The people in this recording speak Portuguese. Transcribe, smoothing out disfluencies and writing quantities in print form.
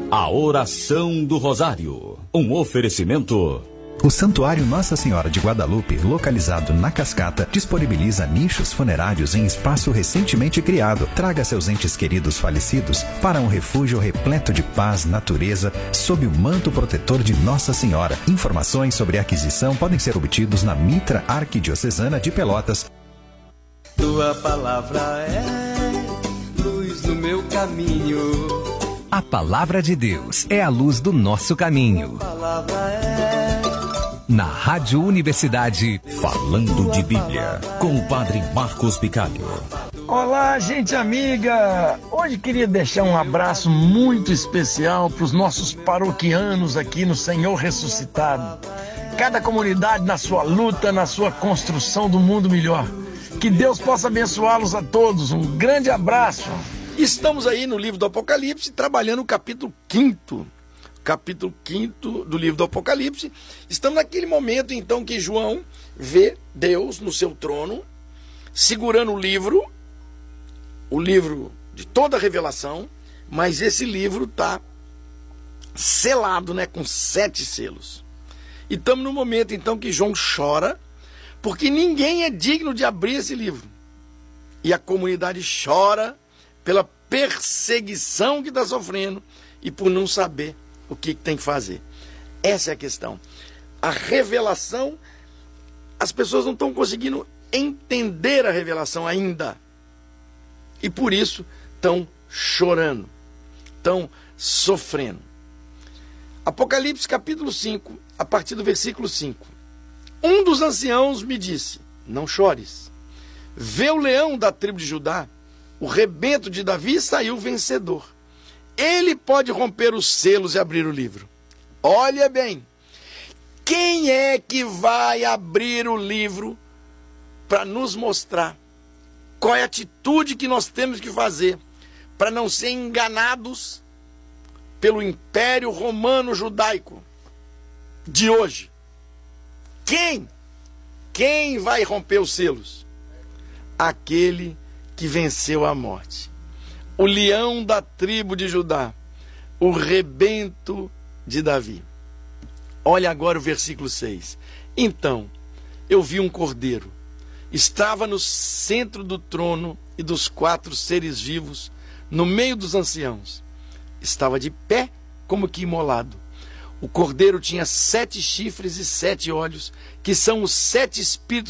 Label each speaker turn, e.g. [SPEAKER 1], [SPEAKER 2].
[SPEAKER 1] A oração do Rosário. Um oferecimento.
[SPEAKER 2] O Santuário Nossa Senhora de Guadalupe, localizado na Cascata, disponibiliza nichos funerários em espaço recentemente criado. Traga seus entes queridos falecidos para um refúgio repleto de paz, natureza, sob o manto protetor de Nossa Senhora. Informações sobre aquisição podem ser obtidos na Mitra Arquidiocesana de Pelotas.
[SPEAKER 3] Tua palavra é luz no meu caminho.
[SPEAKER 4] A palavra de Deus é a luz do nosso caminho.
[SPEAKER 3] A palavra é...
[SPEAKER 4] Na Rádio Universidade,
[SPEAKER 1] Falando de Bíblia, com o Padre Marcos Picalho.
[SPEAKER 5] Olá, gente amiga! Hoje queria deixar um abraço muito especial para os nossos paroquianos aqui no Senhor Ressuscitado. Cada comunidade na sua luta, na sua construção do mundo melhor. Que Deus possa abençoá-los a todos. Um grande abraço!
[SPEAKER 6] Estamos aí no livro do Apocalipse, trabalhando o capítulo 5º. Capítulo 5º do livro do Apocalipse. Estamos naquele momento, então, que João vê Deus no seu trono, segurando o livro de toda a revelação, mas esse livro está selado, né, com 7 selos. E estamos no momento, então, que João chora, porque ninguém é digno de abrir esse livro. E a comunidade chora pela perseguição que está sofrendo e por não saber o que tem que fazer. Essa é a questão. A revelação, as pessoas não estão conseguindo entender a revelação ainda. E por isso estão chorando, estão sofrendo. Apocalipse capítulo 5, a partir do versículo 5. Um dos anciãos me disse: não chores. Vê o leão da tribo de Judá, o rebento de Davi saiu vencedor. Ele pode romper os selos e abrir o livro. Olha bem, quem é que vai abrir o livro para nos mostrar qual é a atitude que nós temos que fazer para não ser enganados pelo Império Romano Judaico de hoje? Quem vai romper os selos? Aquele que venceu a morte. O leão da tribo de Judá, o rebento de Davi. Olha agora o versículo 6. Então, eu vi um cordeiro. Estava no centro do trono e dos 4 seres vivos, no meio dos anciãos. Estava de pé como que imolado. O cordeiro tinha 7 chifres e 7 olhos, que são os 7 espíritos